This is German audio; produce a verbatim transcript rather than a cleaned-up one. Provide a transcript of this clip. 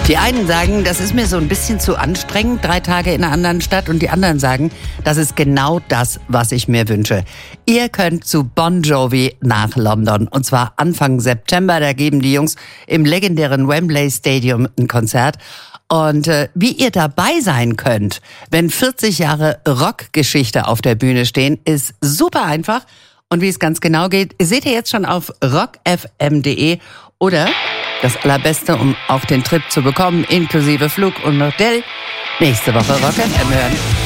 Die einen sagen, das ist mir so ein bisschen zu anstrengend, drei Tage in einer anderen Stadt. Und die anderen sagen, das ist genau das, was ich mir wünsche. Ihr könnt zu Bon Jovi nach London. Und zwar Anfang September. Da geben die Jungs im legendären Wembley Stadium ein Konzert. Und äh, wie ihr dabei sein könnt, wenn vierzig Jahre Rockgeschichte auf der Bühne stehen, ist super einfach. Und wie es ganz genau geht, seht ihr jetzt schon auf rock f m punkt d e oder das Allerbeste, um auch den Trip zu bekommen, inklusive Flug und Hotel, nächste Woche Rock F M hören.